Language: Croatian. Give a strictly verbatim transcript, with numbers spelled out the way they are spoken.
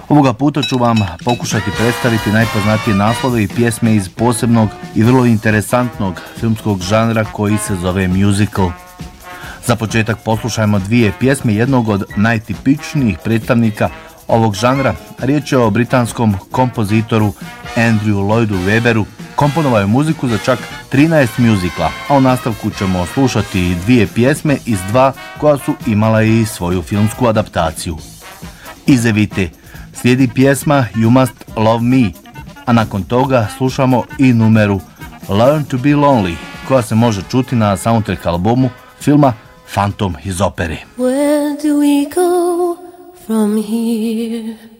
Ovoga puta ću vam pokušati predstaviti najpoznatije naslove i pjesme iz posebnog i vrlo interesantnog filmskog žanra koji se zove musical. Za početak poslušajmo dvije pjesme jednog od najtipičnijih predstavnika ovog žanra. Riječ je o britanskom kompozitoru Andrew Lloydu Webberu. Komponovao je muziku za čak trinaest muzikla, a u nastavku ćemo slušati dvije pjesme iz dva koja su imala i svoju filmsku adaptaciju. Izevite, slijedi pjesma You Must Love Me, a nakon toga slušamo i numeru Learn to be Lonely, koja se može čuti na soundtrack albumu filma Phantom iz opere. Where do we go from here?